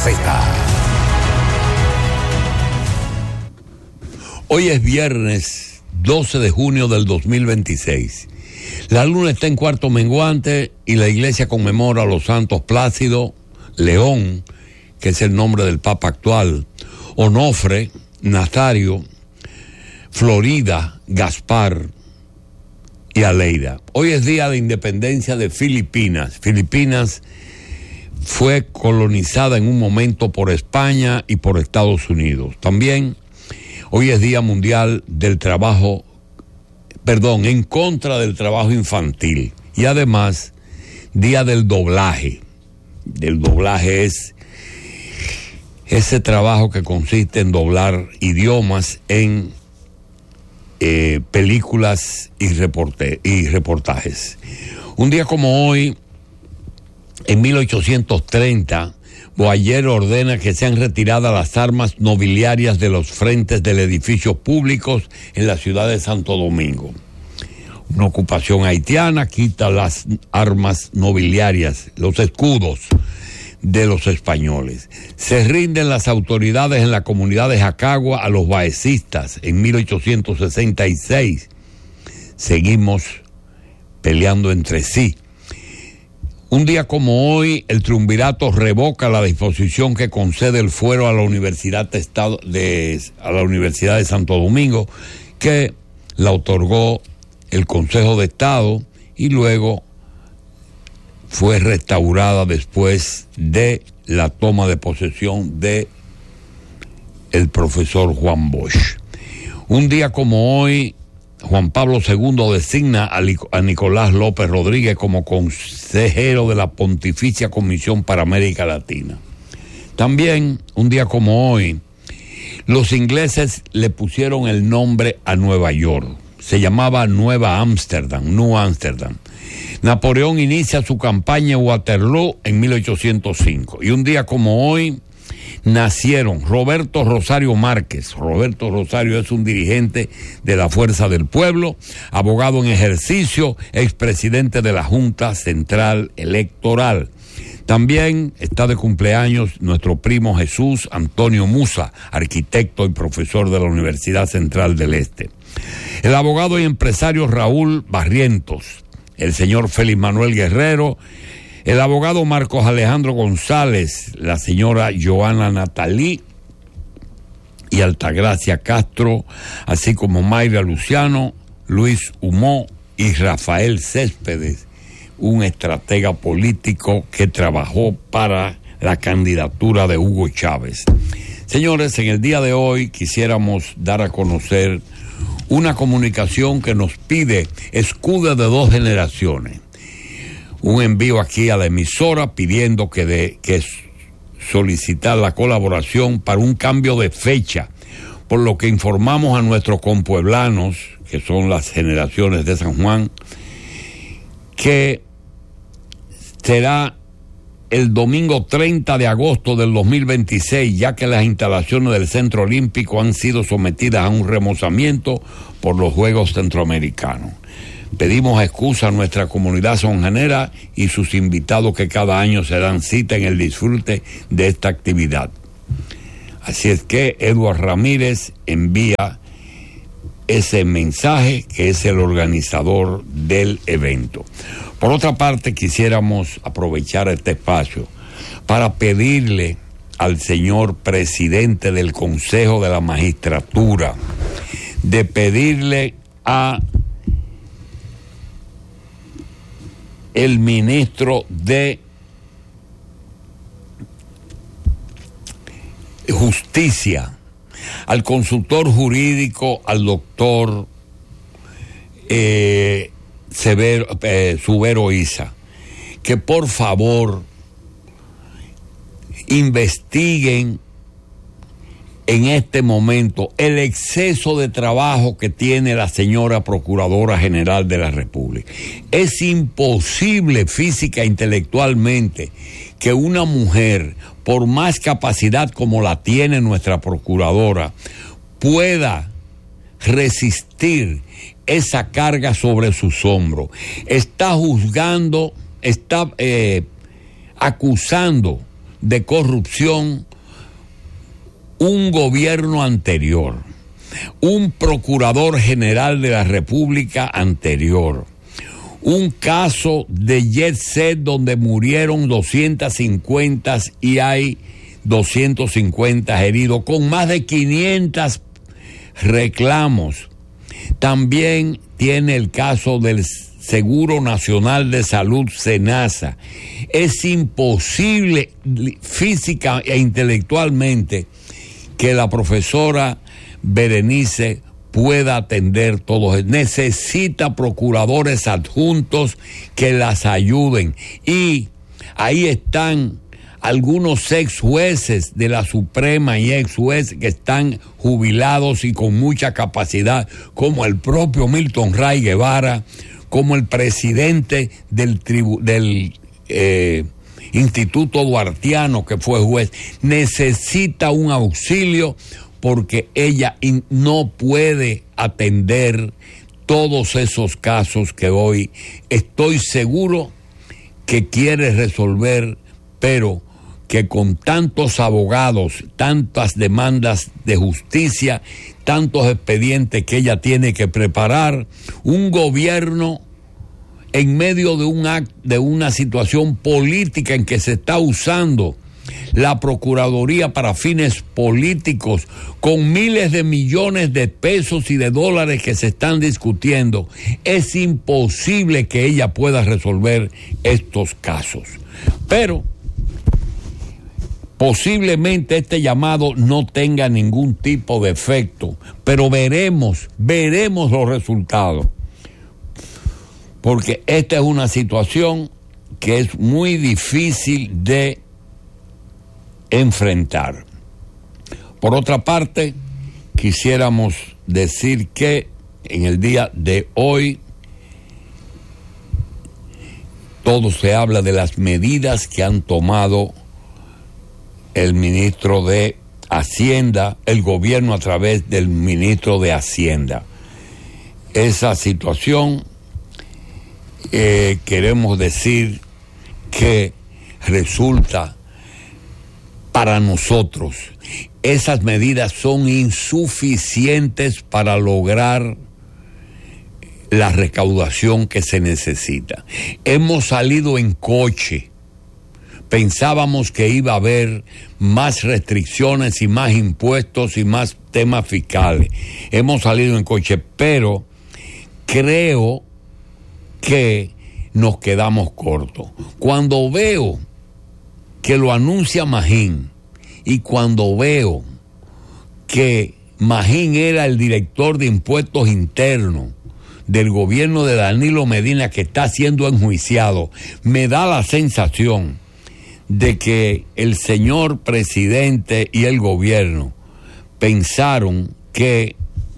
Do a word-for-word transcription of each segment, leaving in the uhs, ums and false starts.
Gaceta. Hoy es viernes doce de junio del dos mil veintiséis. La luna está en cuarto menguante y la iglesia conmemora a los santos Plácido, León, que es el nombre del papa actual, Onofre, Nazario, Florida, Gaspar y Aleida. Hoy es día de independencia de Filipinas. Filipinas fue colonizada en un momento por España y por Estados Unidos. También hoy es Día Mundial del Trabajo, perdón, en contra del trabajo infantil. Y además, Día del Doblaje. El doblaje es ese trabajo que consiste en doblar idiomas en eh, películas y, reporte, y reportajes. Un día como hoy, en mil ochocientos treinta, Boyer ordena que sean retiradas las armas nobiliarias de los frentes del edificios públicos en la ciudad de Santo Domingo. Una ocupación haitiana quita las armas nobiliarias, los escudos de los españoles. Se rinden las autoridades en la comunidad de Jacagua a los baecistas en mil ochocientos sesenta y seis. Seguimos peleando entre sí. Un día como hoy, el triunvirato revoca la disposición que concede el fuero a la Universidad de, Estado de, a la Universidad de Santo Domingo, que la otorgó el Consejo de Estado y luego fue restaurada después de la toma de posesión de el profesor Juan Bosch. Un día como hoy, Juan Pablo segundo designa a Nicolás López Rodríguez como consejero de la Pontificia Comisión para América Latina. También, un día como hoy, los ingleses le pusieron el nombre a Nueva York. Se llamaba Nueva Ámsterdam, New Amsterdam. Napoleón inicia su campaña en Waterloo en mil ochocientos cinco. Y un día como hoy, nacieron Roberto Rosario Márquez. Roberto Rosario es un dirigente de la Fuerza del Pueblo, abogado en ejercicio, expresidente de la Junta Central Electoral. También está de cumpleaños nuestro primo Jesús Antonio Musa, arquitecto y profesor de la Universidad Central del Este. El abogado y empresario Raúl Barrientos, el señor Félix Manuel Guerrero, el abogado Marcos Alejandro González, la señora Joana Natalí y Altagracia Castro, así como Mayra Luciano, Luis Humó y Rafael Céspedes, un estratega político que trabajó para la candidatura de Hugo Chávez. Señores, en el día de hoy quisiéramos dar a conocer una comunicación que nos pide escudo de dos generaciones. Un envío aquí a la emisora pidiendo que, de, que solicitar la colaboración para un cambio de fecha, por lo que informamos a nuestros compueblanos, que son las generaciones de San Juan, que será el domingo treinta de agosto del dos mil veintiséis, ya que las instalaciones del Centro Olímpico han sido sometidas a un remozamiento por los Juegos Centroamericanos. Pedimos excusa a nuestra comunidad sonjanera y sus invitados que cada año se dan cita en el disfrute de esta actividad. Así es que Eduard Ramírez envía ese mensaje, que es el organizador del evento. Por otra parte, quisiéramos aprovechar este espacio para pedirle al señor presidente del Consejo de la Magistratura, de pedirle a el ministro de Justicia, al consultor jurídico, al doctor eh, Severo, eh, Subero Isa, que por favor investiguen en este momento el exceso de trabajo que tiene la señora Procuradora General de la República. Es imposible física e intelectualmente que una mujer, por más capacidad como la tiene nuestra Procuradora, pueda resistir esa carga sobre sus hombros. Está juzgando, está eh, acusando de corrupción un gobierno anterior, un procurador general de la República anterior, un caso de jet set donde murieron doscientos cincuenta y hay doscientos cincuenta heridos, con más de quinientos reclamos. También tiene el caso del Seguro Nacional de Salud, SENASA. Es imposible física e intelectualmente que la profesora Berenice pueda atender todos. Necesita procuradores adjuntos que las ayuden. Y ahí están algunos ex jueces de la Suprema y ex jueces que están jubilados y con mucha capacidad, como el propio Milton Ray Guevara, como el presidente del, tribu, del eh, Instituto Duartiano, que fue juez. Necesita un auxilio porque ella in, no puede atender todos esos casos que hoy estoy seguro que quiere resolver, pero que con tantos abogados, tantas demandas de justicia, tantos expedientes que ella tiene que preparar, un gobierno en medio de un act, de una situación política en que se está usando la Procuraduría para fines políticos, con miles de millones de pesos y de dólares que se están discutiendo, es imposible que ella pueda resolver estos casos. Pero posiblemente este llamado no tenga ningún tipo de efecto, pero veremos, veremos los resultados. Porque esta es una situación que es muy difícil de enfrentar. Por otra parte, quisiéramos decir que en el día de hoy todo se habla de las medidas que han tomado el ministro de Hacienda, el gobierno a través del ministro de Hacienda. Esa situación, eh, queremos decir que resulta para nosotros, esas medidas son insuficientes para lograr la recaudación que se necesita. Hemos salido en coche. Pensábamos que iba a haber más restricciones y más impuestos y más temas fiscales. Hemos salido en coche, pero creo que nos quedamos cortos. Cuando veo que lo anuncia Magín y cuando veo que Magín era el director de impuestos internos del gobierno de Danilo Medina, que está siendo enjuiciado, me da la sensación de que el señor presidente y el gobierno pensaron que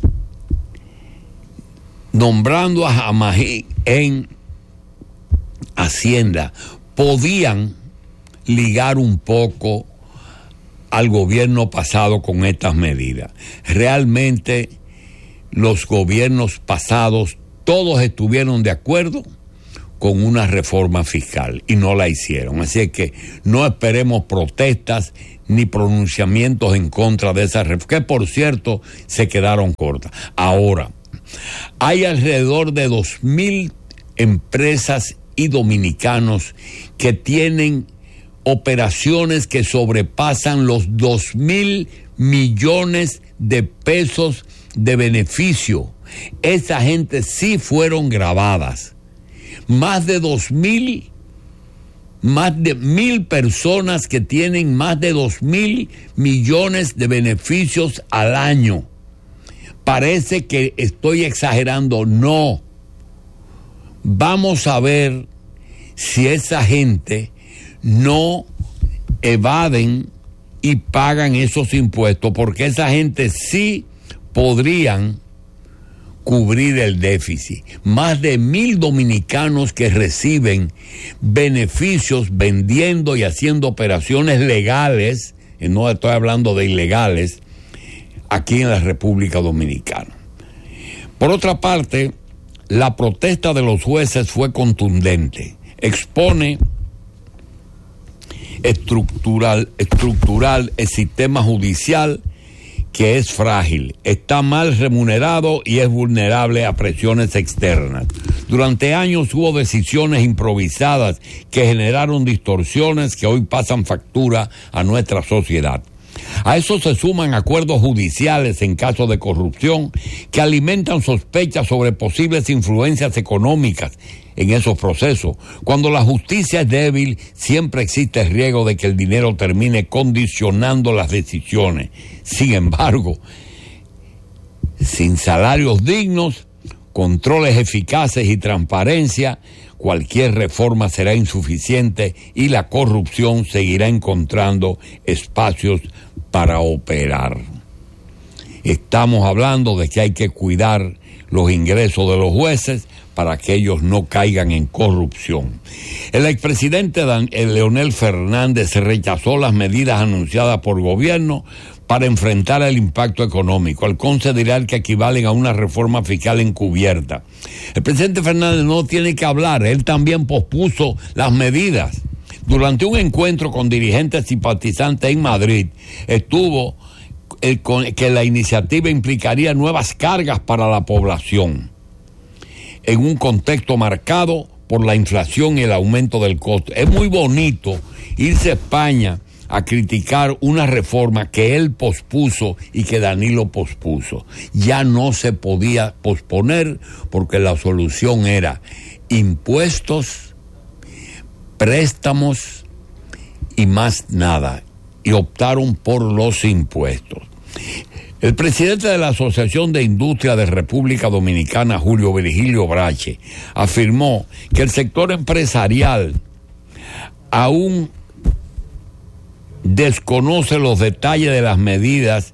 nombrando a Magín en Hacienda podían ligar un poco al gobierno pasado con estas medidas. Realmente los gobiernos pasados todos estuvieron de acuerdo con una reforma fiscal y no la hicieron. Así que no esperemos protestas ni pronunciamientos en contra de esa reforma, que por cierto se quedaron cortas. Ahora, hay alrededor de dos mil empresas y dominicanos que tienen operaciones que sobrepasan los dos mil millones de pesos de beneficio. Esa gente sí fueron grabadas. Más de dos mil, más de mil personas que tienen más de dos mil millones de beneficios al año. Parece que estoy exagerando. No. Vamos a ver si esa gente no evaden y pagan esos impuestos, porque esa gente sí podrían cubrir el déficit. Más de mil dominicanos que reciben beneficios vendiendo y haciendo operaciones legales, y no estoy hablando de ilegales, aquí en la República Dominicana. Por otra parte, la protesta de los jueces fue contundente. Expone estructural, estructural el sistema judicial, que es frágil, está mal remunerado y es vulnerable a presiones externas. Durante años hubo decisiones improvisadas que generaron distorsiones que hoy pasan factura a nuestra sociedad. A eso se suman acuerdos judiciales en caso de corrupción que alimentan sospechas sobre posibles influencias económicas en esos procesos. Cuando la justicia es débil, siempre existe el riesgo de que el dinero termine condicionando las decisiones. Sin embargo, sin salarios dignos, controles eficaces y transparencia, cualquier reforma será insuficiente y la corrupción seguirá encontrando espacios para operar. Estamos hablando de que hay que cuidar los ingresos de los jueces para que ellos no caigan en corrupción. El expresidente Dan, el Leonel Fernández rechazó las medidas anunciadas por gobierno para enfrentar el impacto económico, al considerar que equivalen a una reforma fiscal encubierta. El presidente Fernández no tiene que hablar, él también pospuso las medidas. Durante un encuentro con dirigentes simpatizantes en Madrid, estuvo el, con, que la iniciativa implicaría nuevas cargas para la población, en un contexto marcado por la inflación y el aumento del costo. Es muy bonito irse a España a criticar una reforma que él pospuso y que Danilo pospuso. Ya no se podía posponer porque la solución era impuestos, préstamos y más nada. Y optaron por los impuestos. El presidente de la Asociación de Industria de República Dominicana, Julio Virgilio Brache, afirmó que el sector empresarial aún desconoce los detalles de las medidas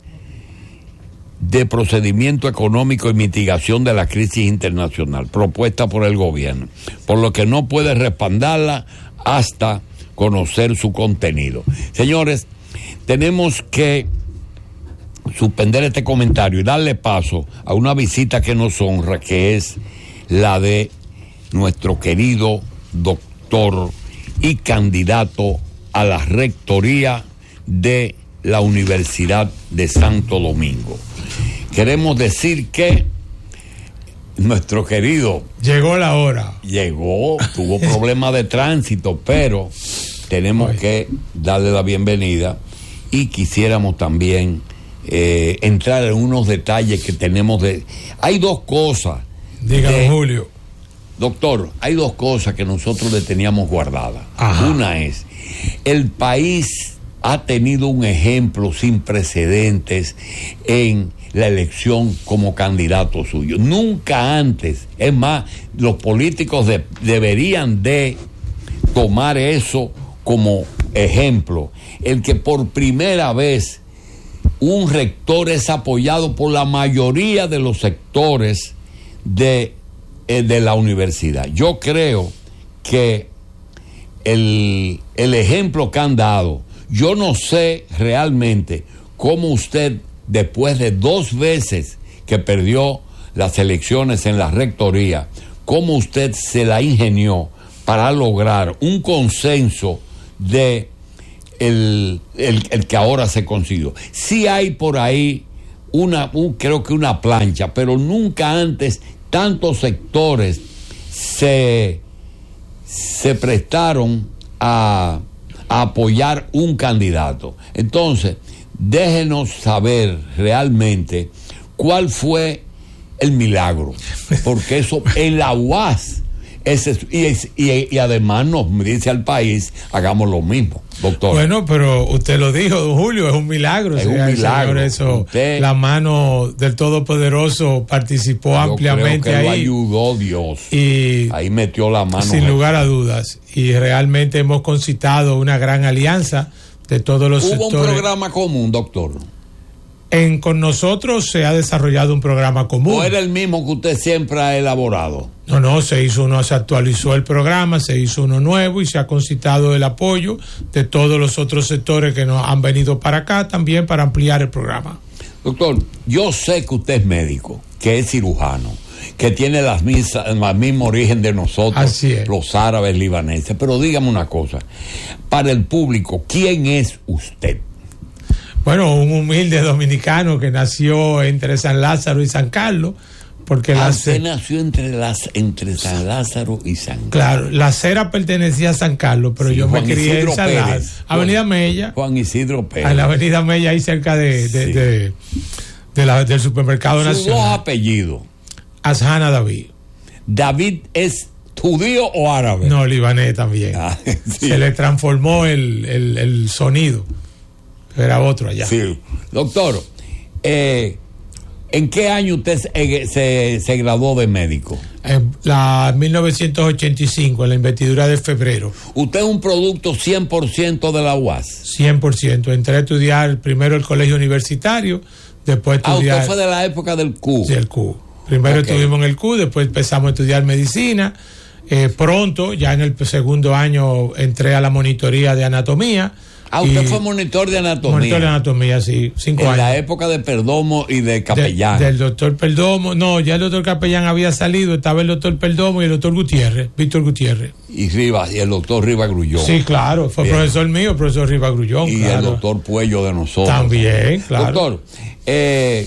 de procedimiento económico y mitigación de la crisis internacional propuesta por el gobierno, por lo que no puede respaldarla hasta conocer su contenido. Señores, tenemos que suspender este comentario y darle paso a una visita que nos honra, que es la de nuestro querido doctor y candidato a la rectoría de la Universidad de Santo Domingo. Queremos decir que nuestro querido... Llegó la hora. Llegó, tuvo problemas de tránsito, pero tenemos Oye. que darle la bienvenida y quisiéramos también eh, entrar en unos detalles que tenemos de... Hay dos cosas. Dígame, Julio. Doctor, hay dos cosas que nosotros le teníamos guardadas. Ajá. Una es, el país ha tenido un ejemplo sin precedentes en la elección como candidato suyo. Nunca antes, es más, los políticos de, deberían de tomar eso como ejemplo. El que por primera vez un rector es apoyado por la mayoría de los sectores de, eh, de la universidad. Yo creo que el, el ejemplo que han dado, yo no sé realmente cómo usted, después de dos veces que perdió las elecciones en la rectoría, cómo usted se la ingenió para lograr un consenso de el, el, el que ahora se consiguió. Sí hay por ahí una, un, creo que una plancha, pero nunca antes tantos sectores se, se prestaron a, a apoyar un candidato. Entonces, déjenos saber realmente cuál fue el milagro, porque eso en la U A S ese, y, y, y además nos dice al país, hagamos lo mismo, doctor. Bueno, pero usted lo dijo, don Julio, es un milagro. Es un milagro. Señor, eso, usted, la mano del Todopoderoso participó ampliamente creo que ahí. Lo ayudó Dios. Y ahí metió la mano. Sin lugar a dudas. Y realmente hemos concitado una gran alianza de todos los Hubo sectores. un programa común, doctor. En, con nosotros se ha desarrollado un programa común. ¿O era el mismo que usted siempre ha elaborado? No, no, se hizo uno, se actualizó el programa, se hizo uno nuevo y se ha concitado el apoyo de todos los otros sectores que nos han venido para acá también para ampliar el programa. Doctor, yo sé que usted es médico, que es cirujano, que tiene las mismas, el mismo origen de nosotros, Así es. los árabes libaneses. Pero dígame una cosa, para el público, ¿quién es usted? Bueno, un humilde dominicano que nació entre San Lázaro y San Carlos. Porque ah, la usted ce- nació entre, las, entre San Lázaro y San Carlos. Claro, la acera pertenecía a San Carlos, pero Sí, yo Juan me crié Isidro en San Pérez. Lázaro. Avenida Juan- Mella. Juan Isidro Pérez. A la Avenida Mella, ahí cerca de, de, Sí. de, de la, del supermercado Sus dos nacional. apellidos. Ashana David. ¿David es judío o árabe? No, libanés también. Ah, sí. Se le transformó el, el, el sonido. Era otro allá. Sí. Doctor, eh, ¿en qué año usted se, se, se graduó de médico? En la mil novecientos ochenta y cinco, en la investidura de febrero. Usted es un producto cien por ciento de la U A S. cien por ciento. Entré a estudiar primero el colegio universitario, después Ah, estudiar... usted fue de la época del Q. Sí, el Q. Primero Okay. estuvimos en el Q, después empezamos a estudiar medicina. Eh, pronto, ya en el segundo año, entré a la monitoría de anatomía. Ah, usted y- fue monitor de anatomía. Monitor de anatomía, sí, cinco en años. la época de Perdomo y de De- Capellán. del doctor Perdomo. No, ya el doctor Capellán había salido, estaba el doctor Perdomo y el doctor Gutiérrez, Víctor Gutiérrez. Y Rivas, y el doctor Riva Grullón. Sí, claro, fue Bien. profesor mío, profesor Riva Grullón. Y claro. el doctor Puello de nosotros. También, claro. Doctor, eh,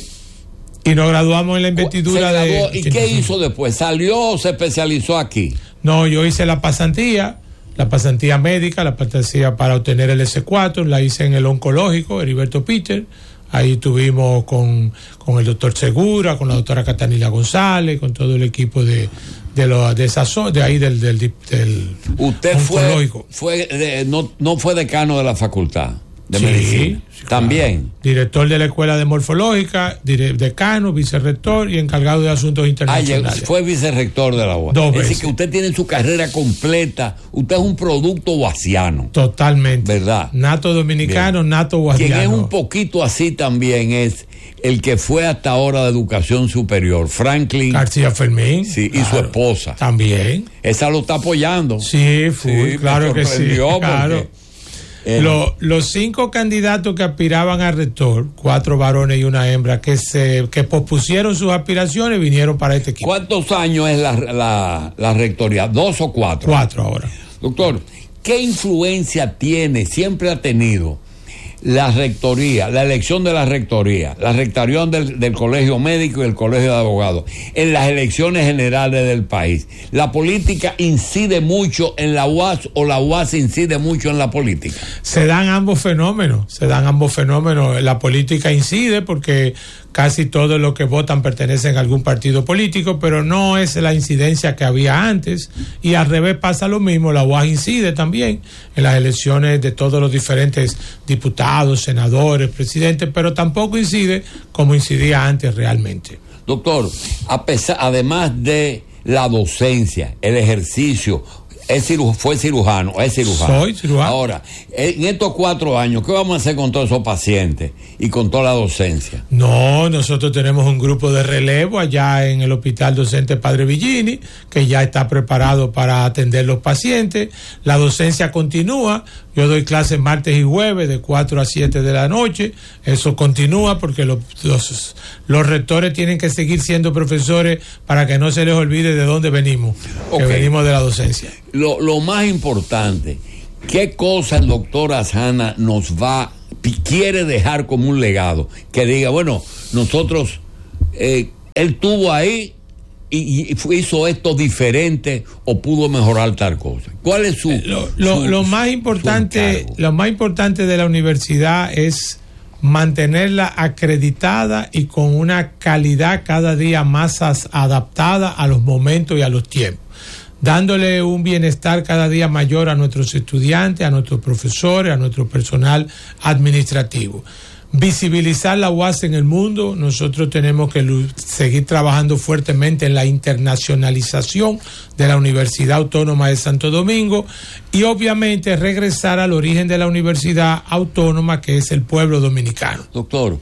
Y nos graduamos en la se investidura graduó, de... ¿y qué hizo después? ¿Salió o se especializó aquí? No, yo hice la pasantía, la pasantía médica, la pasantía para obtener el ese cuatro, la hice en el oncológico, Heriberto Peter. Ahí estuvimos con, con el doctor Segura, con la doctora Catanila González, con todo el equipo de, de, lo, de esa zo- de ahí del, del, del Usted fue, oncológico. fue de- no, no fue decano de la facultad de Sí, medicina. sí, También. claro. Director de la Escuela de Morfológica, dire- decano, vicerrector y encargado de asuntos Ah, llegó- internacionales. fue vicerrector de la U A S. Dos Es decir, veces. que usted tiene su carrera completa. Usted es un producto guasiano. Totalmente. ¿Verdad? Nato dominicano, Bien. nato Quien guadiano. es un poquito así también es el que fue hasta ahora de educación superior, Franklin. García Fermín. Sí, y su esposa. También. Esa lo está apoyando. Sí, fui, Sí, claro me que sí. sorprendió porque, Claro. eh, Lo- los cinco candidatos que aspiraban a rector, cuatro varones y una hembra, que se que pospusieron sus aspiraciones, vinieron para este equipo. ¿Cuántos años es la, la, la rectoría? ¿Dos o cuatro? Cuatro ahora. Doctor, ¿qué influencia tiene, siempre ha tenido la rectoría, la elección de la rectoría, la rectoría del, del colegio médico y el colegio de abogados en las elecciones generales del país? ¿La política incide mucho en la U A S o la U A S incide mucho en la política? Se dan ambos fenómenos, se dan ambos fenómenos. La política incide porque casi todos los que votan pertenecen a algún partido político, pero no es la incidencia que había antes. Y al revés pasa lo mismo, la U A S incide también en las elecciones de todos los diferentes diputados, senadores, presidentes, pero tampoco incide como incidía antes realmente. Doctor, a pesar, además de la docencia, el ejercicio, es ciru- fue cirujano, es cirujano. Soy cirujano. Ahora, en estos cuatro años, ¿qué vamos a hacer con todos esos pacientes y con toda la docencia? No, nosotros tenemos un grupo de relevo allá en el Hospital Docente Padre Villini, que ya está preparado para atender los pacientes. La docencia continúa. Yo doy clases martes y jueves de cuatro a siete de la noche. Eso continúa porque los, los, los rectores tienen que seguir siendo profesores para que no se les olvide de dónde venimos, Ok. que venimos de la docencia. Lo, lo más importante, ¿qué cosa el doctor Ashana nos va, pi- quiere dejar como un legado? Que diga, bueno, nosotros, eh, él tuvo ahí y, y fue- hizo esto diferente o pudo mejorar tal cosa. ¿Cuál es su Lo, lo, su- lo más su importante, encargo? lo más importante de la universidad es mantenerla acreditada y con una calidad cada día más as- adaptada a los momentos y a los tiempos, dándole un bienestar cada día mayor a nuestros estudiantes, a nuestros profesores, a nuestro personal administrativo. Visibilizar la U A S en el mundo. Nosotros tenemos que lu- seguir trabajando fuertemente en la internacionalización de la Universidad Autónoma de Santo Domingo y obviamente regresar al origen de la Universidad Autónoma, que es el pueblo dominicano. Doctor,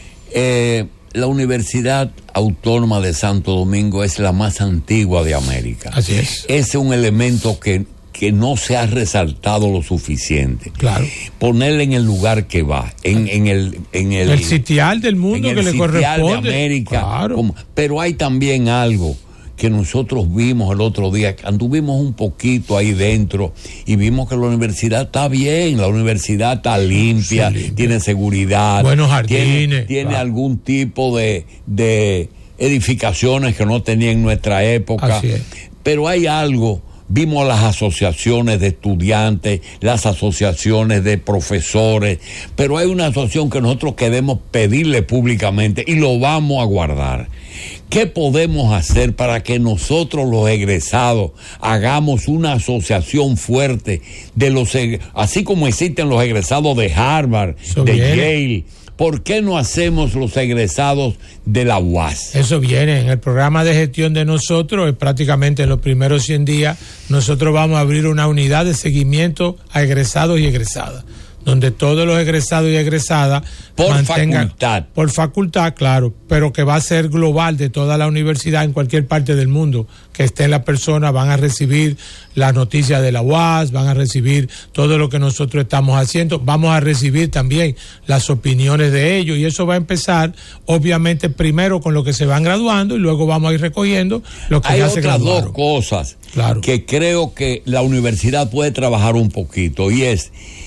eh, la Universidad Autónoma de Santo Domingo es la más antigua de América. Así es. Ese es un elemento que, que no se ha resaltado lo suficiente. Claro. Ponerle en el lugar que va, en, en el... En el, El sitial del mundo en que el le sitial corresponde. de América. Claro. Como- pero hay también algo que nosotros vimos el otro día, anduvimos un poquito ahí dentro y vimos que la universidad está bien, la universidad está limpia, sí, limpia. Tiene seguridad, buenos jardines, tiene, tiene claro. algún tipo de, de edificaciones que no tenía en nuestra época. Así es. Pero hay algo, vimos las asociaciones de estudiantes, las asociaciones de profesores, pero hay una asociación que nosotros queremos pedirle públicamente y lo vamos a guardar. ¿Qué podemos hacer para que nosotros los egresados hagamos una asociación fuerte de los, así como existen los egresados de Harvard, Eso de viene. Yale? ¿Por qué no hacemos los egresados de la U A S? Eso viene en el programa de gestión de nosotros, prácticamente en los primeros cien días, nosotros vamos a abrir una unidad de seguimiento a egresados y egresadas, donde todos los egresados y egresadas por mantengan, facultad. Por facultad, claro, pero que va a ser global de toda la universidad en cualquier parte del mundo que estén las personas, van a recibir las noticias de la U A S, van a recibir todo lo que nosotros estamos haciendo, vamos a recibir también las opiniones de ellos y eso va a empezar obviamente primero con lo que se van graduando y luego vamos a ir recogiendo lo que Hay ya se graduaron. Hay otras dos cosas claro. que creo que la universidad puede trabajar un poquito y es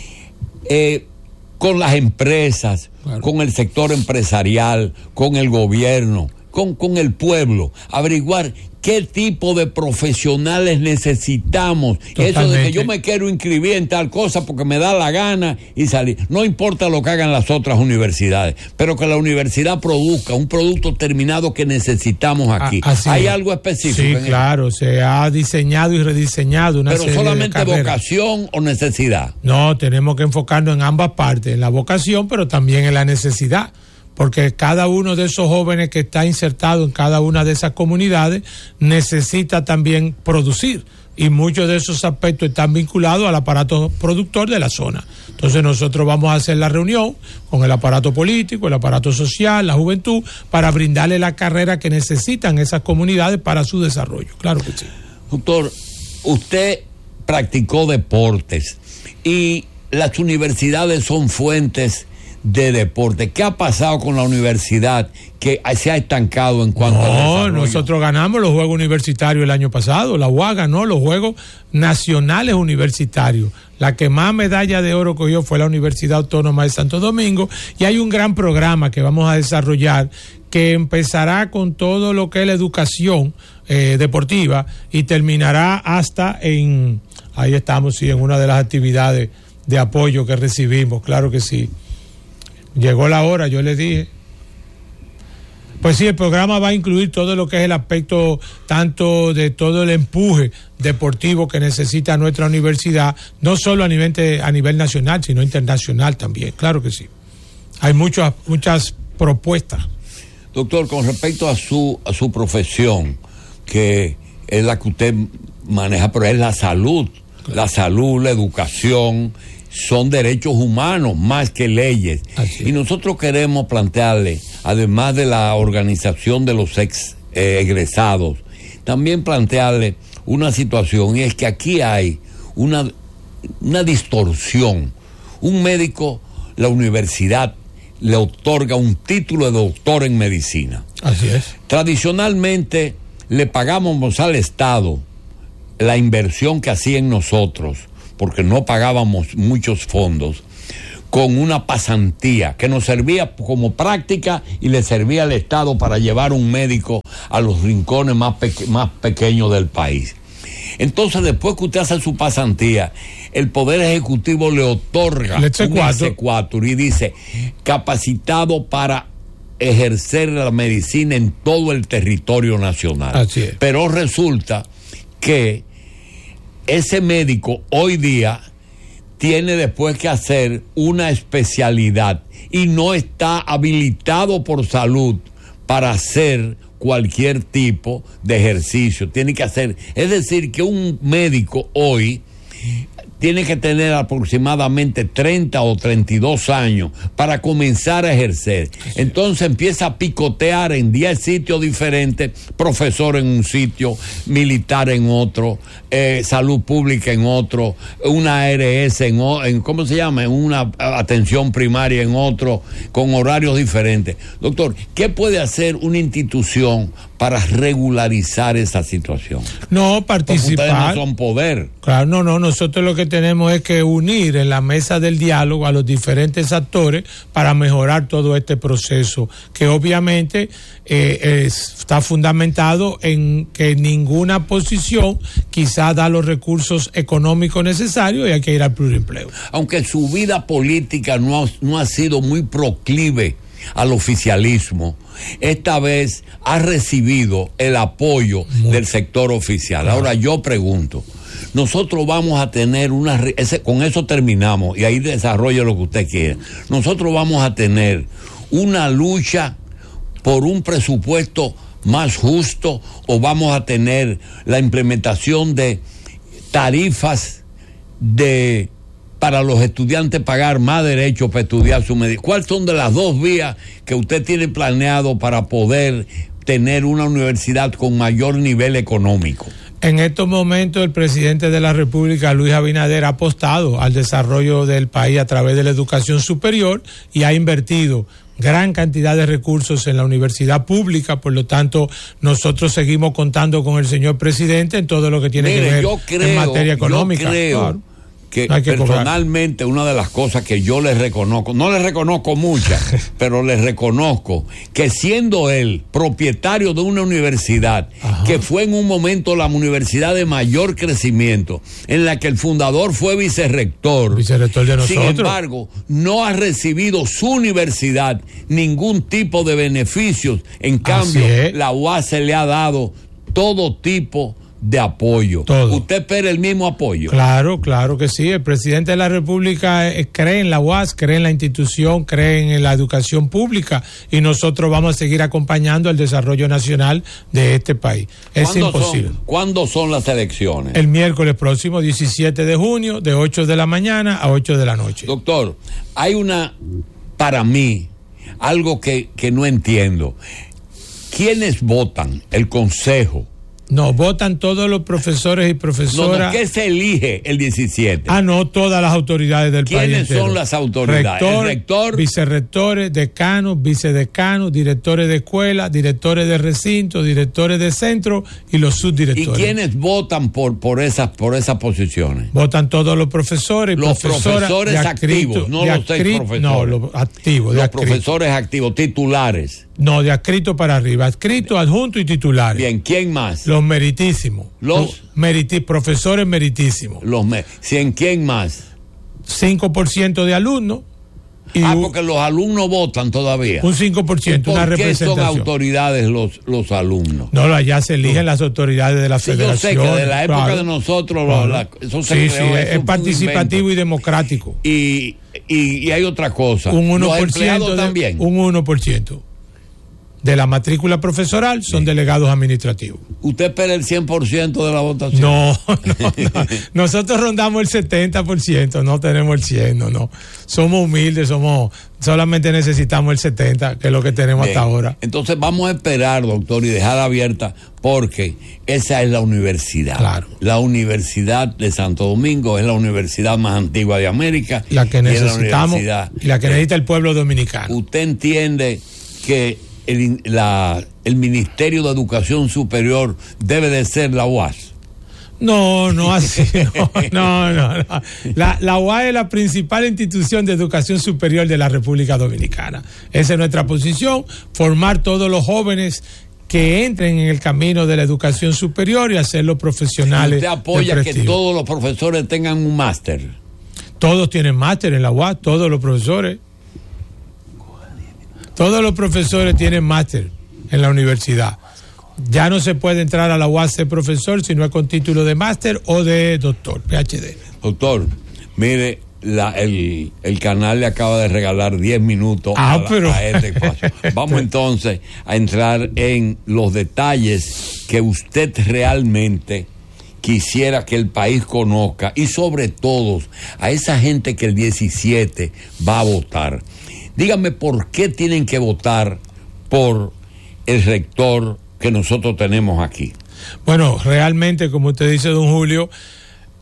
Eh, con las empresas, claro. con el sector empresarial, con el gobierno, con, con el pueblo, averiguar qué tipo de profesionales necesitamos. Totalmente. Eso de que yo me quiero inscribir en tal cosa porque me da la gana y salir. No importa lo que hagan las otras universidades, pero que la universidad produzca un producto terminado que necesitamos aquí. Así ¿Hay es. algo específico? Sí, en claro, eso? Se ha diseñado y rediseñado una pero serie solamente de carreras. ¿Vocación o necesidad? No, tenemos que enfocarnos en ambas partes, en la vocación, pero también en la necesidad. Porque cada uno de esos jóvenes que está insertado en cada una de esas comunidades necesita también producir y muchos de esos aspectos están vinculados al aparato productor de la zona. Entonces nosotros vamos a hacer la reunión con el aparato político, el aparato social, la juventud, para brindarle la carrera que necesitan esas comunidades para su desarrollo. Claro que sí. Doctor, usted practicó deportes y las universidades son fuentes de deporte. ¿Qué ha pasado con la universidad que se ha estancado en cuanto no, a desarrollo? Nosotros ganamos los Juegos Universitarios el año pasado. La U A ganó los Juegos Nacionales Universitarios. La que más medalla de oro cogió fue la Universidad Autónoma de Santo Domingo y hay un gran programa que vamos a desarrollar que empezará con todo lo que es la educación eh, deportiva y terminará hasta en, ahí estamos, sí, en una de las actividades de apoyo que recibimos, claro que sí. Llegó la hora, yo les dije. Pues sí, el programa va a incluir todo lo que es el aspecto tanto de todo el empuje deportivo que necesita nuestra universidad, no solo a nivel, de, a nivel nacional, sino internacional también, claro que sí. Hay muchas, muchas propuestas. Doctor, con respecto a su, a su profesión, que es la que usted maneja, pero es la salud, claro. La salud, la educación, son derechos humanos más que leyes. Así. Y nosotros queremos plantearle, además de la organización de los ex eh, egresados, también plantearle una situación, y es que aquí hay una, una distorsión. Un médico, la universidad le otorga un título de doctor en medicina. Así es. Tradicionalmente le pagamos al Estado la inversión que hacía en nosotros, porque no pagábamos muchos fondos, con una pasantía que nos servía como práctica y le servía al Estado para llevar un médico a los rincones más, peque- más pequeños del país. Entonces, después que usted hace su pasantía, el Poder Ejecutivo le otorga un exequatur y dice, capacitado para ejercer la medicina en todo el territorio nacional. Así es. Pero resulta que ese médico hoy día tiene después que hacer una especialidad y no está habilitado por salud para hacer cualquier tipo de ejercicio. Tiene que hacer, es decir, que un médico hoy tiene que tener aproximadamente treinta o treinta y dos años para comenzar a ejercer. Entonces empieza a picotear en diez sitios diferentes, profesor en un sitio, militar en otro, eh, salud pública en otro, una A R S en, en ¿cómo se llama? En una atención primaria en otro, con horarios diferentes. Doctor, ¿qué puede hacer una institución para regularizar esa situación? No, participar. Porque ustedes no son poder. Claro, no, no, nosotros lo que tenemos es que unir en la mesa del diálogo a los diferentes actores para mejorar todo este proceso, que obviamente eh, es, está fundamentado en que ninguna posición quizá da los recursos económicos necesarios y hay que ir al pluriempleo. Aunque su vida política no ha, no ha sido muy proclive al oficialismo, esta vez ha recibido el apoyo Mucho. del sector oficial. Claro. Ahora yo pregunto, nosotros vamos a tener una, ese, con eso terminamos y ahí desarrolle lo que usted quiera. Nosotros vamos a tener una lucha por un presupuesto más justo, o vamos a tener la implementación de tarifas de para los estudiantes pagar más derechos para estudiar su medicina. ¿Cuáles son de las dos vías que usted tiene planeado para poder tener una universidad con mayor nivel económico? En estos momentos el presidente de la República, Luis Abinader, ha apostado al desarrollo del país a través de la educación superior y ha invertido gran cantidad de recursos en la universidad pública. Por lo tanto, nosotros seguimos contando con el señor presidente en todo lo que tiene Mire, que ver yo creo, en materia económica. Yo creo claro. que, no que personalmente cobrar. Una de las cosas que yo le reconozco, no le reconozco muchas, pero le reconozco que siendo él propietario de una universidad, Ajá. que fue en un momento la universidad de mayor crecimiento, en la que el fundador fue vicerrector, vicerrector de nosotros. Sin embargo, no ha recibido su universidad ningún tipo de beneficios. En cambio, la U A S se le ha dado todo tipo de apoyo. Todo. ¿Usted espera el mismo apoyo? Claro, claro que sí. El presidente de la República eh, cree en la U A S, cree en la institución, cree en la educación pública y nosotros vamos a seguir acompañando el desarrollo nacional de este país. Es imposible. Son, ¿Cuándo son las elecciones? El miércoles próximo, diecisiete de junio, de ocho de la mañana a ocho de la noche. Doctor, hay una, para mí, algo que, que no entiendo. ¿Quiénes votan? El Consejo. No, votan todos los profesores y profesoras. No, no, ¿qué se elige el diecisiete? Ah, no, todas las autoridades del país. ¿Quiénes son las autoridades? Rector, el rector, vicerrectores, decanos, vicedecanos, directores de escuela, directores de recinto, directores de centro y los subdirectores. ¿Y quiénes votan por por esas por esas posiciones? Votan todos los profesores y los profesoras profesores de activos, acrito, no de los acri, seis profesores. No, los activos. Los de profesores activos, titulares. No, de adscrito para arriba, adscrito, adjunto y titulares. Bien, ¿quién más? Los meritísimos. Los, los meriti, profesores meritísimos. Los me, ¿cien quién más? cinco por ciento de alumnos. Y ah, porque los alumnos votan todavía. Un cinco por ciento, una representación. ¿Por qué son autoridades los, los alumnos? No, allá se eligen no. las autoridades de la sí, federación. Yo sé que de la época claro. de nosotros claro. la, eso se sí, creó, sí, es, es participativo y democrático. Y, y, y hay otra cosa. Un uno por ciento los empleados de, también. Un uno por ciento de la matrícula profesoral son sí. delegados administrativos. ¿Usted espera el cien por ciento de la votación? No, no, no. Nosotros rondamos el setenta por ciento, no tenemos el cien por ciento, no, no. Somos humildes, somos, solamente necesitamos el setenta por ciento, que es lo que tenemos Bien. hasta ahora. Entonces vamos a esperar, doctor, y dejar abierta, porque esa es la universidad. Claro. La Universidad de Santo Domingo es la universidad más antigua de América. La que necesitamos, y la, y la que necesita el pueblo dominicano. ¿Usted entiende que El, la, el Ministerio de Educación Superior debe de ser la U A S? No, no así, no, no, no, no. La, la U A S es la principal institución de educación superior de la República Dominicana. Esa es nuestra posición, formar todos los jóvenes que entren en el camino de la educación superior y hacerlos profesionales. ¿Usted apoya que todos los profesores tengan un máster? Todos tienen máster en la U A S, todos los profesores. Todos los profesores tienen máster en la universidad. Ya no se puede entrar a la U A S ser profesor si no es con título de máster o de doctor, P H D. Doctor, mire, la, el, el canal le acaba de regalar diez minutos ah, a, pero... a este espacio. Vamos entonces a entrar en los detalles que usted realmente quisiera que el país conozca y sobre todo a esa gente que el diecisiete va a votar. Dígame por qué tienen que votar por el rector que nosotros tenemos aquí. Bueno, realmente, como usted dice, don Julio,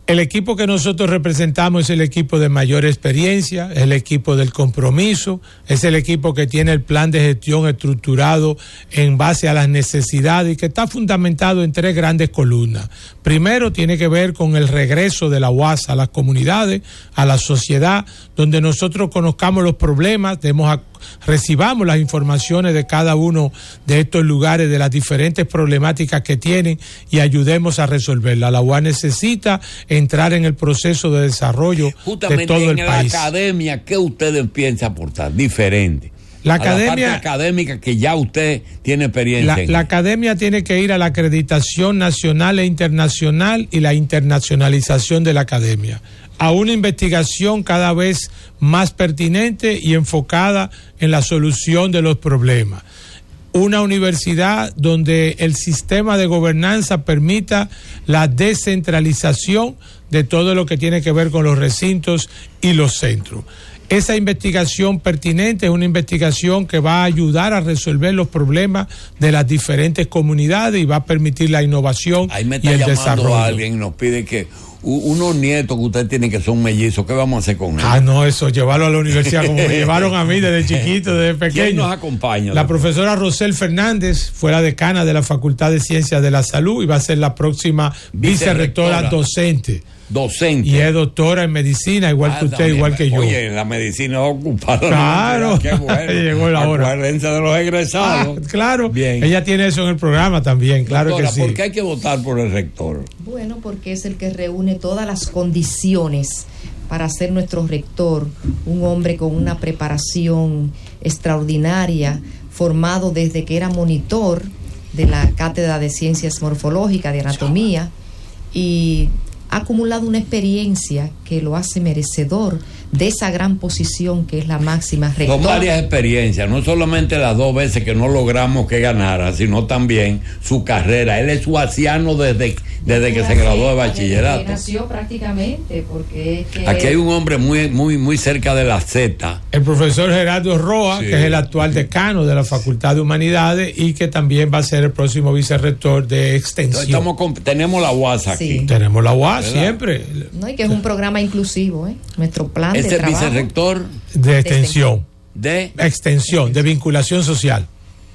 El equipo que nosotros representamos es el equipo de mayor experiencia, es el equipo del compromiso, es el equipo que tiene el plan de gestión estructurado en base a las necesidades y que está fundamentado en tres grandes columnas. Primero, tiene que ver con el regreso de la U A S a las comunidades, a la sociedad, donde nosotros conozcamos los problemas, demos a recibamos las informaciones de cada uno de estos lugares, de las diferentes problemáticas que tienen y ayudemos a resolverlas. La U A S necesita entrar en el proceso de desarrollo justamente de todo el en país. La academia, ¿qué ustedes piensan aportar? Diferente. La a academia, la parte académica que ya usted tiene experiencia la, en. La academia tiene que ir a la acreditación nacional e internacional y la internacionalización de la academia, a una investigación cada vez más pertinente y enfocada en la solución de los problemas. Una universidad donde el sistema de gobernanza permita la descentralización de todo lo que tiene que ver con los recintos y los centros. Esa investigación pertinente es una investigación que va a ayudar a resolver los problemas de las diferentes comunidades y va a permitir la innovación Ahí me y está el llamando desarrollo. a alguien y nos pide que unos nietos que usted tiene que son mellizos, ¿qué vamos a hacer con ellos? Ah, no, eso, llevarlo a la universidad como me llevaron a mí desde chiquito, desde pequeño. ¿Quién nos acompaña? La profesora Rosel Fernández fue la decana de la Facultad de Ciencias de la Salud y va a ser la próxima vicerrectora, vicerrectora docente. Docente. Y es doctora en medicina, igual ah, que usted, también, igual que yo. Oye, la medicina ocupada. Claro. Qué bueno. Llegó la hora. Acuérdense de los egresados. Ah, claro. Bien. Ella tiene eso en el programa también, claro. Doctora, que sí. ¿por qué hay que votar por el rector? Bueno, porque es el que reúne todas las condiciones para ser nuestro rector, un hombre con una preparación extraordinaria, formado desde que era monitor de la Cátedra de Ciencias Morfológicas, de Anatomía, y ha acumulado una experiencia que lo hace merecedor de esa gran posición que es la máxima rectora. Con varias experiencias, no solamente las dos veces que no logramos que ganara, sino también su carrera. Él es suaciano desde, desde que se graduó de bachillerato. Desde que nació prácticamente, porque es que aquí hay un hombre muy, muy, muy cerca de la Z. El profesor Gerardo Roa, sí, que es el actual decano de la Facultad de Humanidades y que también va a ser el próximo vicerrector de Extensión. Estamos con, tenemos la U A S aquí. Sí. Tenemos la U A S siempre. No, y que es un programa inclusivo, ¿eh? Nuestro plan ¿Es de el trabajo. vicerrector? De Extensión. De Extensión, de vinculación social.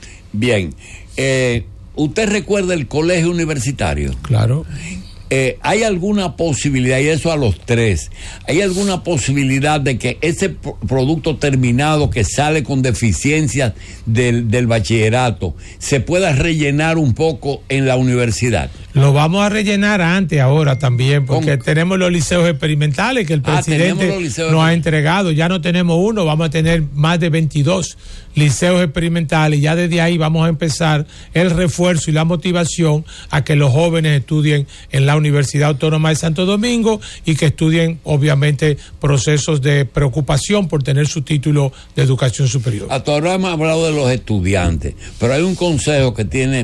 Bien. Eh, ¿Usted recuerda el colegio universitario? Claro. Eh, ¿Hay alguna posibilidad, y eso a los tres, hay alguna posibilidad de que ese p- producto terminado que sale con deficiencias del, del bachillerato se pueda rellenar un poco en la universidad? Lo vamos a rellenar antes, ahora también, porque ¿cómo? Tenemos los liceos experimentales que el ah, presidente nos ha entregado. Ya no tenemos uno, vamos a tener más de veintidós liceos experimentales. Ya desde ahí vamos a empezar el refuerzo y la motivación a que los jóvenes estudien en la Universidad Autónoma de Santo Domingo y que estudien, obviamente, procesos de preocupación por tener su título de educación superior. Hasta ahora hemos hablado de los estudiantes, pero hay un consejo que tiene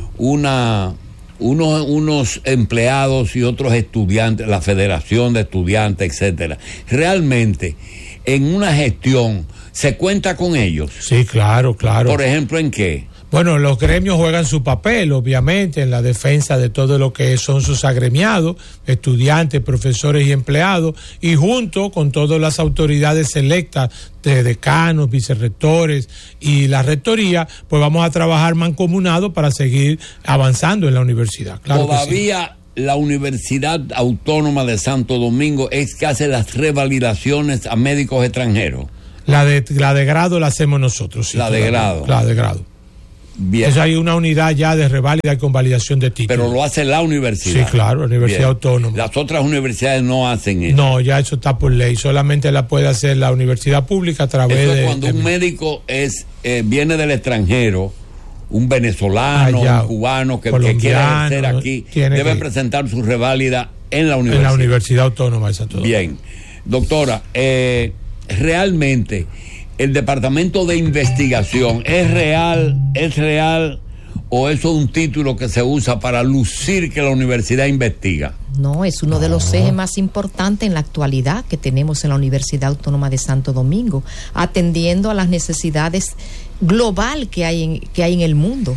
una... Unos, unos empleados y otros estudiantes, la Federación de Estudiantes, etcétera. Realmente, en una gestión, ¿se cuenta con ellos? Sí, claro, claro. Por ejemplo, ¿en qué? Bueno, los gremios juegan su papel, obviamente, en la defensa de todo lo que son sus agremiados, estudiantes, profesores y empleados, y junto con todas las autoridades electas de decanos, vicerrectores y la rectoría, pues vamos a trabajar mancomunado para seguir avanzando en la universidad. Claro Todavía que sí. La Universidad Autónoma de Santo Domingo es que hace las revalidaciones a médicos extranjeros. La de, la de grado la hacemos nosotros. Sí, la de grado. La de grado. Bien. Entonces hay una unidad ya de reválida y convalidación de títulos. Pero lo hace la universidad. Sí, claro, la Universidad Bien. Autónoma. Las otras universidades no hacen eso. No, ya eso está por ley. Solamente la puede hacer la universidad pública a través eso es de... cuando de un médico es eh, viene del extranjero, un venezolano, Allá, un cubano que, que quiere ejercer aquí, debe que... presentar su reválida en la universidad. En la Universidad Autónoma de Santo Domingo. Bien. Doctora, eh, realmente... ¿el departamento de investigación es real, es real o eso es un título que se usa para lucir que la universidad investiga? No, es uno de los ejes más importantes en la actualidad que tenemos en la Universidad Autónoma de Santo Domingo, atendiendo a las necesidades global que hay en, que hay en el mundo.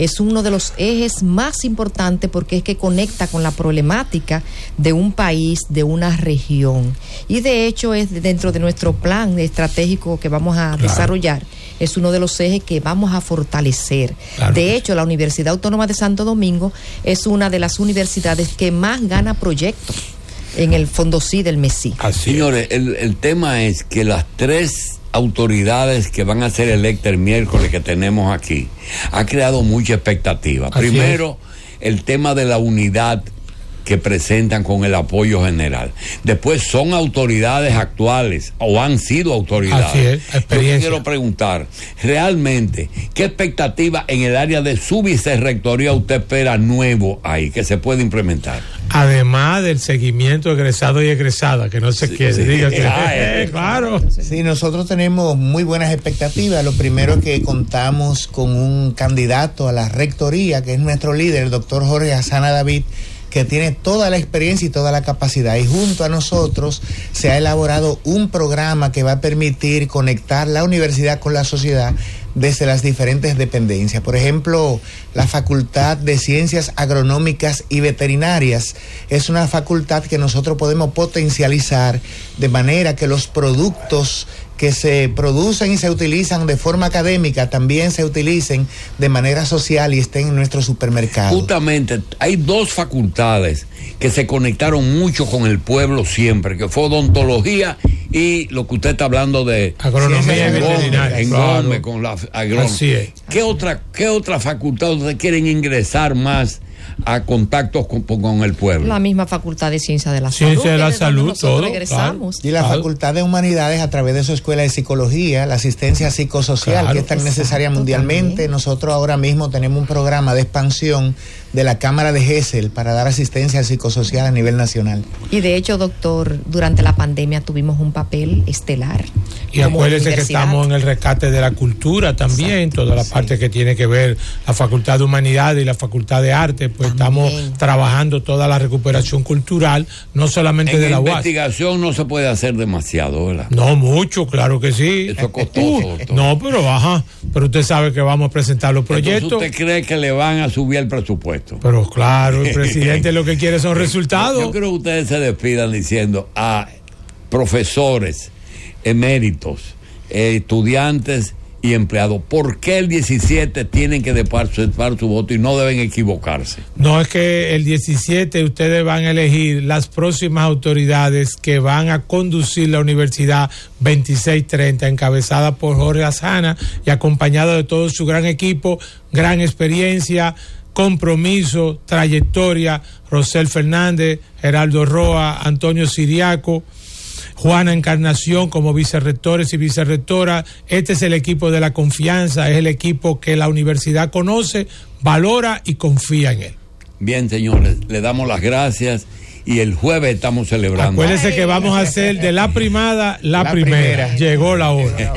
es uno de los ejes más importantes porque es que conecta con la problemática de un país, de una región. Y de hecho es dentro de nuestro plan estratégico que vamos a claro. desarrollar, es uno de los ejes que vamos a fortalecer. Claro. De hecho, la Universidad Autónoma de Santo Domingo es una de las universidades que más gana proyectos en el Fondosí del MESI. Así, señores, el, el tema es que las tres autoridades que van a ser electas el miércoles que tenemos aquí ha creado mucha expectativa. Así Primero, es. el tema de la unidad que presentan con el apoyo general. Después son autoridades actuales o han sido autoridades. Así es, experiencia. Yo quiero preguntar, realmente, ¿qué expectativa en el área de su vicerrectoría usted espera nuevo ahí, que se puede implementar? Además del seguimiento egresado y egresada, que no se sí, quiere, sí. diga que ah, eh, claro. Sí, nosotros tenemos muy buenas expectativas. Lo primero es que contamos con un candidato a la rectoría, que es nuestro líder, el doctor Jorge Asana David, que tiene toda la experiencia y toda la capacidad, y junto a nosotros se ha elaborado un programa que va a permitir conectar la universidad con la sociedad desde las diferentes dependencias. Por ejemplo, la Facultad de Ciencias Agronómicas y Veterinarias es una facultad que nosotros podemos potencializar de manera que los productos que se producen y se utilizan de forma académica también se utilicen de manera social y estén en nuestros supermercados. Justamente, hay dos facultades que se conectaron mucho con el pueblo siempre, que fue odontología y lo que usted está hablando de agronomía y veterinaria. En claro. Gómez, con la agrónoma. Así es. ¿Qué otra, qué otra facultad ustedes quieren ingresar más a contactos con, con el pueblo? La misma Facultad de Ciencia de la Ciencia Salud. de la Salud, todo. Regresamos. Claro. Y la claro. Facultad de Humanidades a través de su escuela de psicología, la asistencia psicosocial, claro. que es tan necesaria Exacto, mundialmente. También. Nosotros ahora mismo tenemos un programa de expansión de la Cámara de Gesell para dar asistencia psicosocial a nivel nacional. Y de hecho, doctor, durante la pandemia tuvimos un papel estelar. Y acuérdense que estamos en el rescate de la cultura también, Exacto, toda la sí. parte que tiene que ver la Facultad de Humanidades y la Facultad de Arte, pues también. estamos trabajando toda la recuperación cultural, no solamente en de la U A S. En investigación no se puede hacer demasiado, ¿verdad? No mucho, claro que sí. Eso es costoso. Uh, no, pero baja, pero usted sabe que vamos a presentar los proyectos. Entonces, ¿usted cree que le van a subir el presupuesto? Pero claro, el presidente lo que quiere son resultados. Yo creo que ustedes se despidan diciendo a profesores, eméritos, eh, estudiantes y empleados, ¿por qué el diecisiete tienen que depositar su voto y no deben equivocarse? No, es que el diecisiete ustedes van a elegir las próximas autoridades que van a conducir la Universidad veintiséis treinta, encabezada por Jorge Asana y acompañada de todo su gran equipo, gran experiencia, compromiso, trayectoria, Rosel Fernández, Geraldo Roa, Antonio Siriaco, Juana Encarnación como vicerrectores y vicerrectoras. Este es el equipo de la confianza, es el equipo que la universidad conoce, valora y confía en él. Bien, señores, le damos las gracias y el jueves estamos celebrando. Acuérdense que vamos a hacer de la primada la, la primera. primera. Llegó la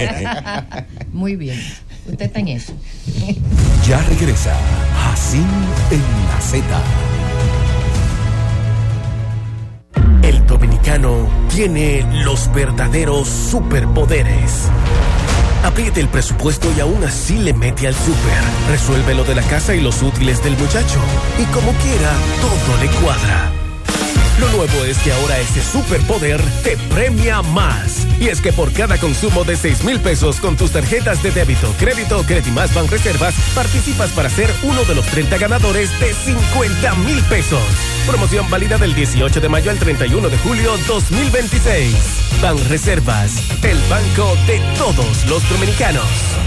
hora. Muy bien. Usted está en eso. Ya regresa Jacín en la Z. El dominicano tiene los verdaderos superpoderes. Apriete el presupuesto y aún así le mete al súper. Resuelve lo de la casa y los útiles del muchacho. Y como quiera, todo le cuadra. Lo nuevo es que ahora ese superpoder te premia más. Y es que por cada consumo de seis mil pesos con tus tarjetas de débito, crédito o Credimás Banreservas, participas para ser uno de los treinta ganadores de cincuenta mil pesos. Promoción válida del dieciocho de mayo al treinta y uno de julio dos mil veintiséis. Banreservas, el banco de todos los dominicanos.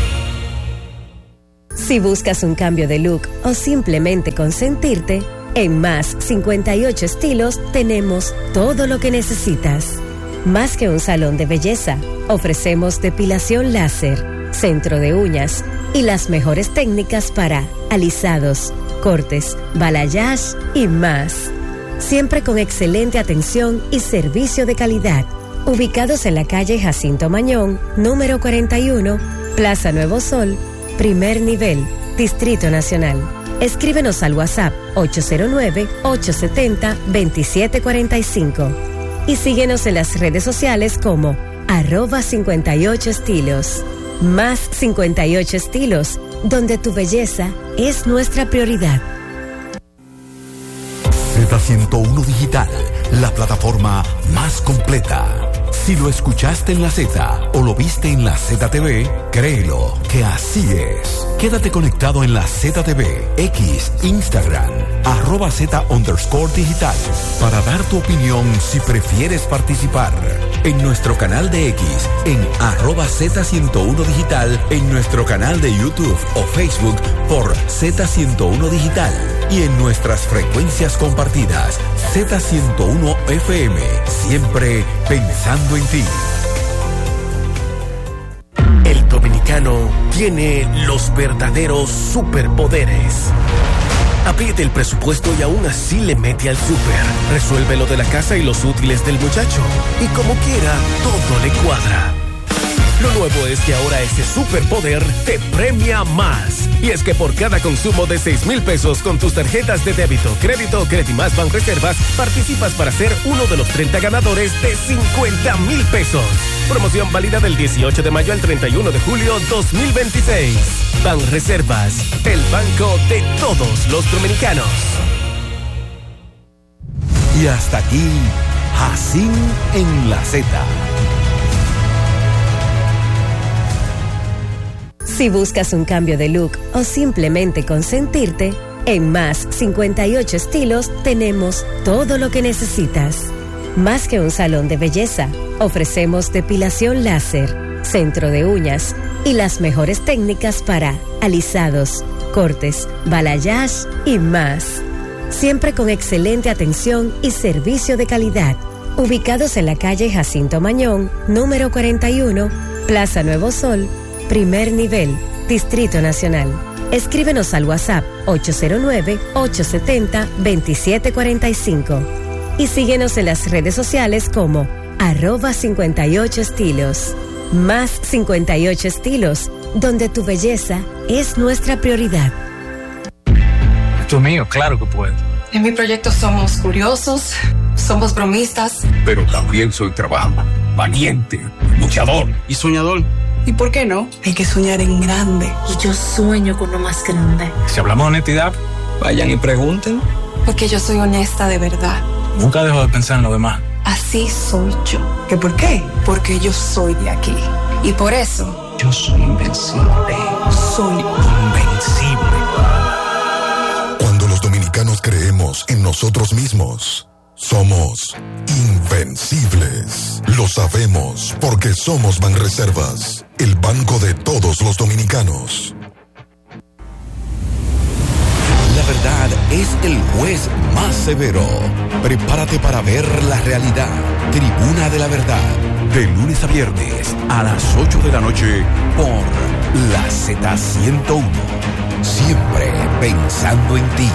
Si buscas un cambio de look o simplemente consentirte, en Más cincuenta y ocho Estilos tenemos todo lo que necesitas. Más que un salón de belleza, ofrecemos depilación láser, centro de uñas y las mejores técnicas para alisados, cortes, balayage y más. Siempre con excelente atención y servicio de calidad. Ubicados en la calle Jacinto Mañón, número cuarenta y uno, Plaza Nuevo Sol, primer nivel, Distrito Nacional. Escríbenos al WhatsApp ocho cero nueve, ocho siete cero, dos siete cuatro cinco y síguenos en las redes sociales como arroba cincuenta y ocho estilos. Más cincuenta y ocho Estilos, donde tu belleza es nuestra prioridad. Z ciento uno Digital, la plataforma más completa. Si lo escuchaste en la Z o lo viste en la Z T V, créelo que así es. Quédate conectado en la Z T V, X, Instagram, arroba Z underscore digital, para dar tu opinión si prefieres participar. En nuestro canal de X, en arroba Z ciento uno Digital, en nuestro canal de YouTube o Facebook por Z ciento uno Digital y en nuestras frecuencias compartidas, Z ciento uno F M, siempre pensando en ti. El dominicano tiene los verdaderos superpoderes. Apriete el presupuesto y aún así le mete al súper. Resuelve lo de la casa y los útiles del muchacho. Y como quiera, todo le cuadra. Lo nuevo es que ahora ese superpoder te premia más. Y es que por cada consumo de seis mil pesos con tus tarjetas de débito, crédito o Credimás Banreservas, participas para ser uno de los treinta ganadores de cincuenta mil pesos. Promoción válida del dieciocho de mayo al treinta y uno de julio dos mil veintiséis. Banreservas, el banco de todos los dominicanos. Y hasta aquí, Jacín en la Z. Si buscas un cambio de look o simplemente consentirte, en Más cincuenta y ocho Estilos tenemos todo lo que necesitas. Más que un salón de belleza, ofrecemos depilación láser, centro de uñas y las mejores técnicas para alisados, cortes, balayage y más. Siempre con excelente atención y servicio de calidad. Ubicados en la calle Jacinto Mañón, número cuarenta y uno, Plaza Nuevo Sol, primer nivel, Distrito Nacional. Escríbenos al WhatsApp ocho cero nueve, ocho siete cero, dos siete cuatro cinco y síguenos en las redes sociales como arroba cincuenta y ocho estilos. Más cincuenta y ocho Estilos, donde tu belleza es nuestra prioridad. Esto es mío, claro que puedo. En mi proyecto somos curiosos, somos bromistas. Pero también soy trabajador, valiente, luchador y soñador. ¿Y por qué no? Hay que soñar en grande. Y yo sueño con lo más grande. Si hablamos de honestidad, vayan y pregunten. Porque yo soy honesta de verdad. Nunca dejo de pensar en lo demás. Así soy yo. ¿Qué por qué? Porque yo soy de aquí. Y por eso... yo soy invencible. Soy invencible. Cuando los dominicanos creemos en nosotros mismos, somos invencibles. Lo sabemos porque somos Banreservas, el banco de todos los dominicanos. La verdad es el juez más severo. Prepárate para ver la realidad. Tribuna de la Verdad, de lunes a viernes a las ocho de la noche por la Z ciento uno. Siempre pensando en ti.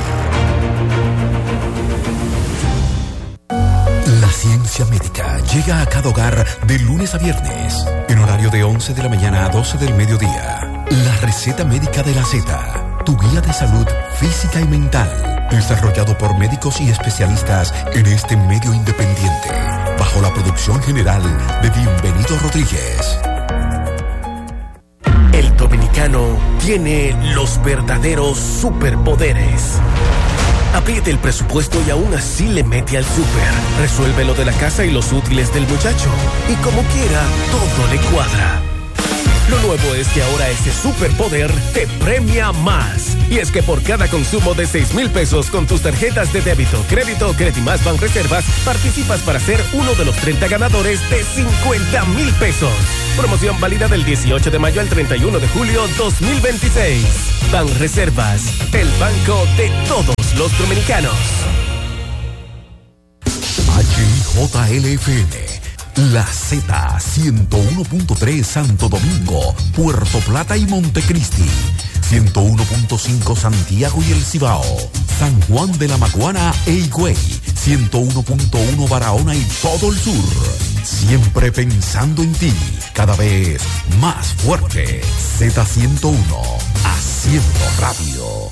La ciencia médica llega a cada hogar de lunes a viernes, en horario de once de la mañana a doce del mediodía. La receta médica de la Z. Tu guía de salud física y mental, desarrollado por médicos y especialistas en este medio independiente, bajo la producción general de Bienvenido Rodríguez. El dominicano tiene los verdaderos superpoderes. Apriete el presupuesto y aún así le mete al súper. Resuelve lo de la casa y los útiles del muchacho. Y como quiera, todo le cuadra. Lo nuevo es que ahora ese superpoder te premia más. Y es que por cada consumo de seis mil pesos con tus tarjetas de débito, crédito o Credimás Banreservas, participas para ser uno de los treinta ganadores de cincuenta mil pesos. Promoción válida del dieciocho de mayo al treinta y uno de julio dos mil veintiséis. Banreservas, el banco de todos los dominicanos. H I J L F M. La Z ciento uno punto tres Santo Domingo, Puerto Plata y Montecristi, ciento uno punto cinco Santiago y El Cibao, San Juan de la Maguana e Higüey, ciento uno punto uno Barahona y todo el sur. Siempre pensando en ti, cada vez más fuerte. Z ciento uno, haciendo radio.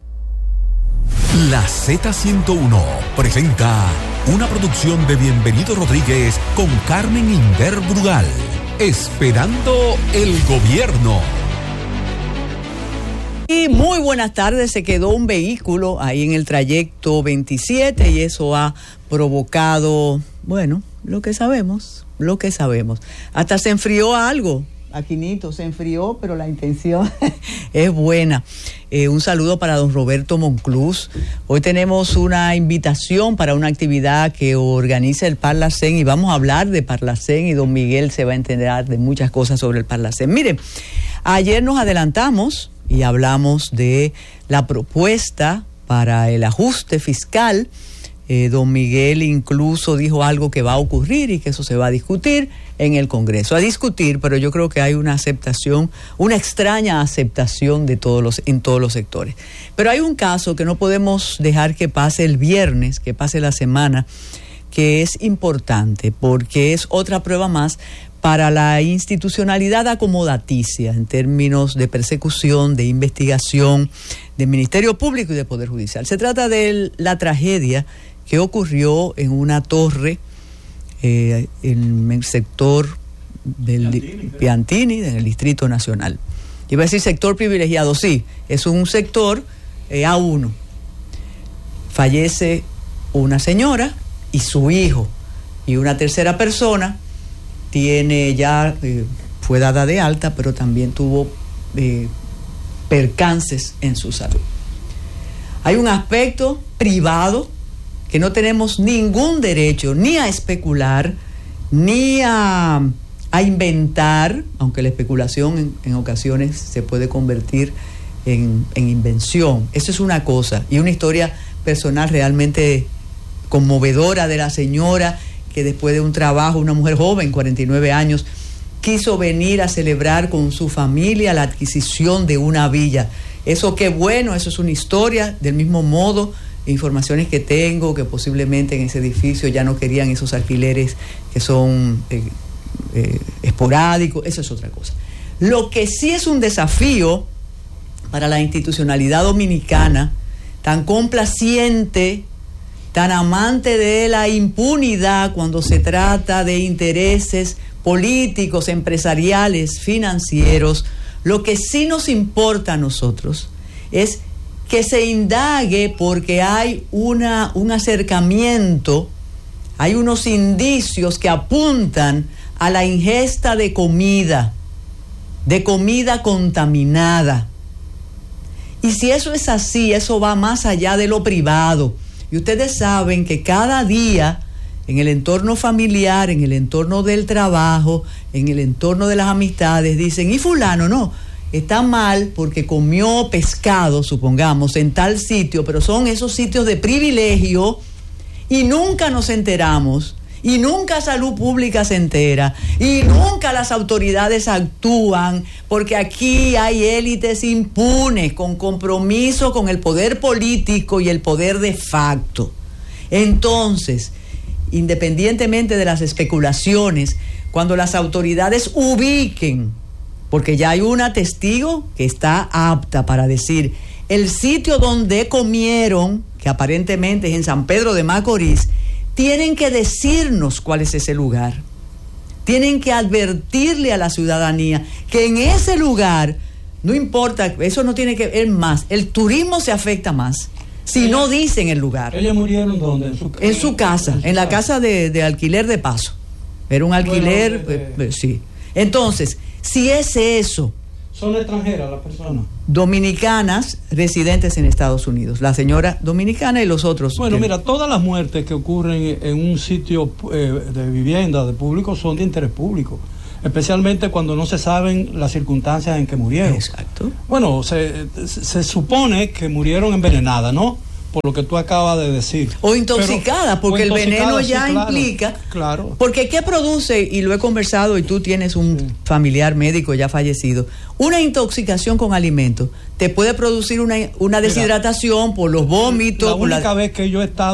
La Z ciento uno presenta una producción de Bienvenido Rodríguez con Carmen Inder Brugal. Esperando el gobierno. Y muy buenas tardes, se quedó un vehículo ahí en el trayecto veintisiete y eso ha provocado, bueno, lo que sabemos, lo que sabemos. Hasta se enfrió algo, Aquinito, se enfrió, pero la intención es buena. Eh, un saludo para don Roberto Monclús. Hoy tenemos una invitación para una actividad que organiza el Parlacén y vamos a hablar de Parlacén y don Miguel se va a enterar de muchas cosas sobre el Parlacén. Miren, ayer nos adelantamos y hablamos de la propuesta para el ajuste fiscal. Eh, don Miguel incluso dijo algo que va a ocurrir y que eso se va a discutir en el Congreso. A discutir, pero yo creo que hay una aceptación, una extraña aceptación de todos los, en todos los sectores. Pero hay un caso que no podemos dejar que pase el viernes, que pase la semana, que es importante porque es otra prueba más para la institucionalidad acomodaticia en términos de persecución, de investigación, del Ministerio Público y del Poder Judicial. Se trata de la tragedia que ocurrió en una torre eh, en el sector del Piantini, Piantini, en el Distrito Nacional. Iba a decir sector privilegiado, sí, es un sector eh, A uno. Fallece una señora y su hijo, y una tercera persona tiene ya, eh, fue dada de alta, pero también tuvo eh, percances en su salud. Hay un aspecto privado que no tenemos ningún derecho ni a especular, ni a, a inventar, aunque la especulación en, en ocasiones se puede convertir en, en invención. Eso es una cosa, y una historia personal realmente conmovedora de la señora que después de un trabajo, una mujer joven, cuarenta y nueve años, quiso venir a celebrar con su familia la adquisición de una villa. Eso qué bueno, eso es una historia. Del mismo modo, informaciones que tengo, que posiblemente en ese edificio ya no querían esos alquileres que son eh, eh, esporádicos, eso es otra cosa. Lo que sí es un desafío para la institucionalidad dominicana, tan complaciente, tan amante de la impunidad cuando se trata de intereses políticos, empresariales, financieros, lo que sí nos importa a nosotros es que se indague porque hay una, un acercamiento, hay unos indicios que apuntan a la ingesta de comida, de comida contaminada. Y si eso es así, eso va más allá de lo privado. Y ustedes saben que cada día en el entorno familiar, en el entorno del trabajo, en el entorno de las amistades, dicen, y fulano no, está mal porque comió pescado, supongamos, en tal sitio, pero son esos sitios de privilegio y nunca nos enteramos, y nunca Salud Pública se entera, y nunca las autoridades actúan, porque aquí hay élites impunes con compromiso con el poder político y el poder de facto. Entonces, independientemente de las especulaciones, cuando las autoridades ubiquen, porque ya hay una testigo que está apta para decir el sitio donde comieron, que aparentemente es en San Pedro de Macorís, tienen que decirnos cuál es ese lugar. Tienen que advertirle a la ciudadanía que en ese lugar, no importa, eso no tiene que ver más, el turismo se afecta más si no dicen el lugar. ¿Ellos murieron dónde? En su, en su casa, en, en la casa de, de alquiler de paso. Era un alquiler, bueno, de, de, eh, sí. Entonces, si es eso... ¿Son extranjeras las personas? Dominicanas residentes en Estados Unidos. La señora dominicana y los otros. Bueno, que... mira, todas las muertes que ocurren en un sitio eh, de vivienda, de público, son de interés público. Especialmente cuando no se saben las circunstancias en que murieron. Exacto. Bueno, se, se supone que murieron envenenadas, ¿no? Por lo que tú acabas de decir. O intoxicada, porque el veneno ya sí, claro, implica. Claro. Porque ¿qué produce? Y lo he conversado y tú tienes un sí. familiar médico ya fallecido. Una intoxicación con alimentos te puede producir una, una deshidratación. Mira, por los vómitos. La única por la... vez que yo he estado